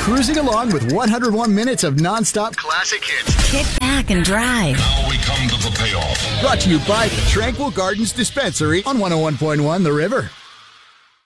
cruising along with 101 minutes of nonstop classic hits. Kick back and drive. Now we come to the payoff. Brought to you by the Tranquil Gardens Dispensary on 101.1 The River.